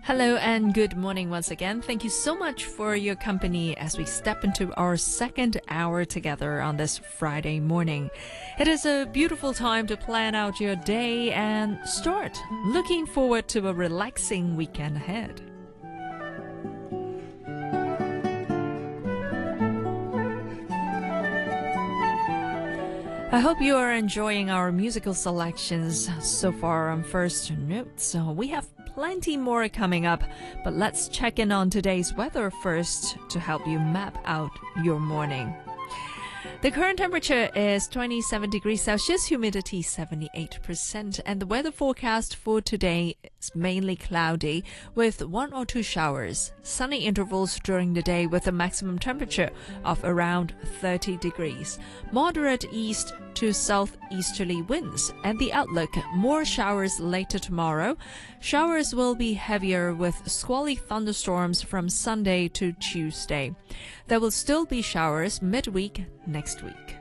Hello and good morning once again. Thank you so much for your company as we step into our second hour together on this Friday morning. It is a beautiful time to plan out your day and start looking forward to a relaxing weekend ahead. I hope you are enjoying our musical selections so far on First Notes. We have plenty more coming up, but let's check in on today's weather first to help you map out your morning. The current temperature is 27 degrees Celsius, humidity 78%, and the weather forecast for today is mainly cloudy with one or two showers, sunny intervals during the day with a maximum temperature of around 30 degrees, moderate east to southeasterly winds, and the outlook, more showers later tomorrow. Showers will be heavier with squally thunderstorms from Sunday to Tuesday. There will still be showers midweek next week.